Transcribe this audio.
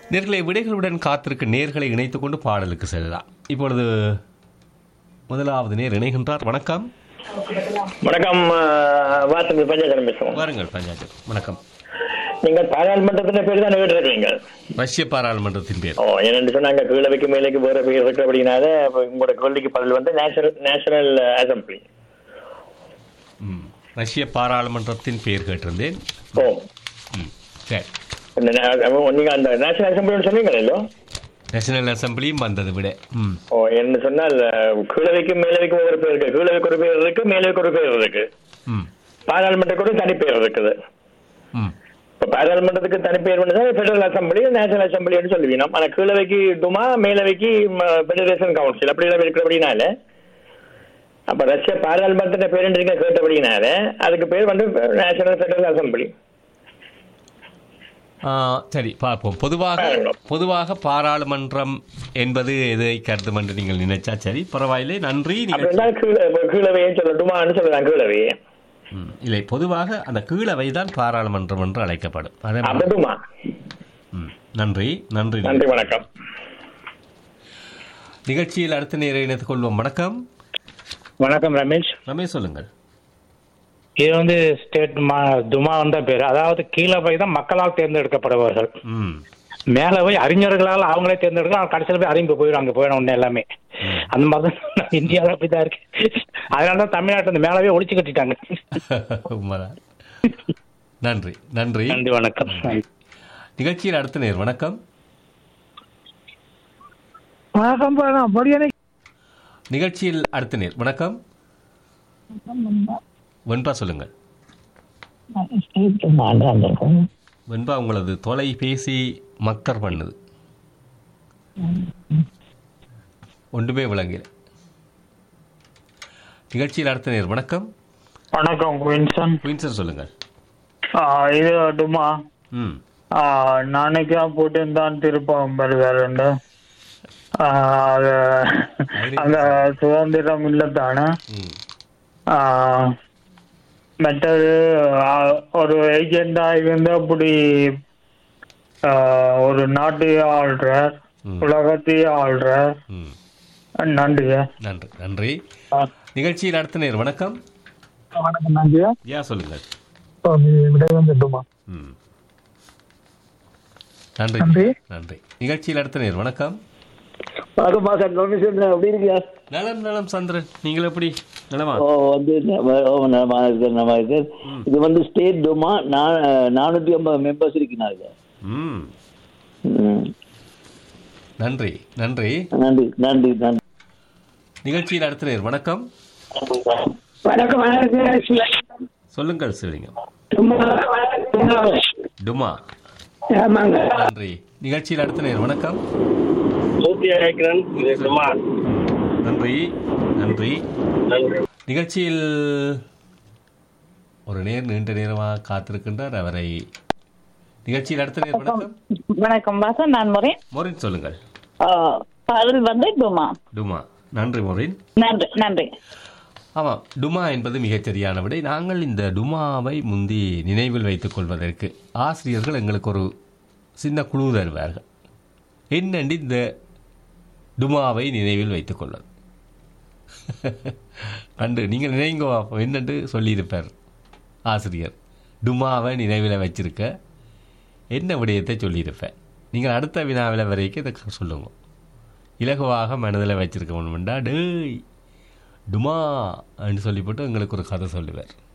நேர்களை விடைகளுடன் காத்திருக்க நேர்களை இணைத்துக் கொண்டு பாடலுக்கு செல்லலாம். இப்பொழுது முதலாவது நேர் இணைகின்றார். வணக்கம். வணக்கம். பஞ்சாயத்து பேசுவோம். வாருங்கள் பஞ்சாயத்து. வணக்கம். நீங்கள் பாராளுமன்றத்தின் பேர் தான் கேட்டிருக்கீங்க. ரஷ்ய பாராளுமன்றத்தின் பேர். என்னென்னு சொன்னாங்க, கீழவைக்கு மேலைக்கு வேற பேர் இருக்கு அப்படின்னால உங்களோட கேள்விக்கு பதில் வந்து நேஷனல் அசம்பிளி. ரஷ்ய பாராளுமன்றத்தின் பேர் கேட்டிருந்தேன். சரி, நீங்க அந்த நேஷனல் அசம்பிளி சொன்னீங்களோ? நேஷனல் அசம்பிளியும் வந்தது விட. என்ன சொன்னால் கீழவைக்கு மேலவைக்கு ஒரு பேர் இருக்கு. கீழவைக்கு ஒரு பேர் இருக்கு, மேலவைக்கு ஒரு பேர் இருக்கு, பாராளுமன்றத்துக்கு ஒரு தனி பேர் இருக்குது. பாராளுமன்றத்துக்கு தனி பேர் பெடரல் அசம்பிளி, நேஷனல் அசம்பிளின்னு சொல்லுவீங்க. ஆனா கீழவைக்கு டுமா, மேலவைக்கு பெடரேஷன் கவுன்சில் அப்படிலாம் இருக்கிற அப்படின்னால அப்ப ரஷ்ய பாராளுமன்றத்தை பேர் நீங்க கேட்டபடினால அதுக்கு பேர் வந்து நேஷனல் பெடரல் அசம்பிளி. சரி, பார்ப்போம். பொதுவாக பாராளுமன்றம் என்பது எதை கருத்தும் என்று நீங்கள் நினைச்சா சரி, பரவாயில்லை, நன்றி. கீழவையே சொல்லட்டுமான்னு சொல்லலாம். கீழவையே இல்லை, பொதுவாக அந்த கீழவை தான் பாராளுமன்றம் என்று அழைக்கப்படும். நன்றி நன்றி நன்றி. வணக்கம். நிகழ்ச்சியில் அடுத்த நேரம் இணைத்துக் கொள்வோம். வணக்கம். வணக்கம் ரமேஷ். ரமேஷ் சொல்லுங்கள். இது வந்து ஸ்டேட் துமா வந்த பேர். அதாவது கீழவை தான் மக்களால் தேர்ந்தெடுக்கப்படுவார்கள், மேலவை அறிஞர்களால் அவங்களே தேர்ந்தெடுக்கலாம். கடைசியில் போய் அறிந்து போயிடும், அங்கே போயிடும் ஒன்று எல்லாமே. அந்த மாதிரி தான் இந்தியாவில் அப்படிதான் இருக்கு. அதனால தான் தமிழ்நாட்டில் இந்த மேலவே ஒழிச்சு கட்டிட்டாங்க. நன்றி நன்றி நன்றி. வணக்கம். நிகழ்ச்சியில் அடுத்த நேர். வணக்கம். நிகழ்ச்சியில் அடுத்த நேர். வணக்கம். வெண்பா சொல்லுங்கள். வெண்பா, உங்களது தொலைபேசி மக்கர் பண்ணுது, ஒன்றுமே விளங்கல. நிகழ்ச்சியில் அடுத்த நேர். வணக்கம். வணக்கம். குயின்சன். குயின்சன் சொல்லுங்கள். இது டுமா. நாளைக்கு போட்டுதான் திருப்பம் வருவாருண்டு. அந்த சுதந்திரம் இல்லத்தானே. மற்றது ஒரு ஏஜெண்டா இருந்து அப்படி ஒரு நாட்டையே ஆள்றார், உலகத்தையே ஆள்றார். நன்றி நன்றி நன்றி. நிகழ்ச்சியில் அடுத்த நேர். வணக்கம். வணக்கம். நன்றி. சொல்லுங்கள். நன்றி நன்றி. நிகழ்ச்சியில் அடுத்த நேர். வணக்கம். எப்படி இருக்கியா? நலம் நலம் சந்திரன், நீங்கள் எப்படி? நலமா? இது வந்து ஸ்டேட் டோமா 450 மெம்பர்ஸ் இருக்கிறாங்க. நன்றி நன்றி நன்றி நன்றி நன்றி. நிகழ்ச்சியில் அடுத்த நேர். வணக்கம். வணக்கம். சொல்லுங்கள் சிவலிங்கம். டுமா. நன்றி. நிகழ்ச்சியில் அடுத்த நேர். வணக்கம். நன்றி நன்றி. நிகழ்ச்சியில் ஒரு நேர் நீண்ட நேரமாக காத்திருக்கின்றார். அவரை நிகழ்ச்சியில் அடுத்த நேர். வணக்கம். வணக்கம் வாசன், நான் மொரின். மொரின் சொல்லுங்கள். அதில் வந்து டுமா. டுமா. நன்றி மொரின். நன்றி நன்றி. ஆமாம், டுமா என்பது மிகச்சரியான விடை. நாங்கள் இந்த டுமாவை முந்தி நினைவில் வைத்துக் கொள்வதற்கு ஆசிரியர்கள் எங்களுக்கு ஒரு சின்ன குழு தருவார்கள். என்னண்டு இந்த டுமாவை நினைவில் வைத்துக் கொள்வது கண்டு நீங்கள் நினைங்கோ என்னென்று சொல்லியிருப்பார் ஆசிரியர். டுமாவை நினைவில் வச்சிருக்க என்ன விடயத்தை சொல்லியிருப்பேன். நீங்கள் அடுத்த வினாவில் வரைக்கும் இதை சொல்லுங்க. இலகுவாக மனதில் வச்சிருக்க வேண்டுமெண்டா டேய் டுமா அப்படின்னு சொல்லிவிட்டு எங்களுக்கு ஒரு கதை சொல்லுவார்.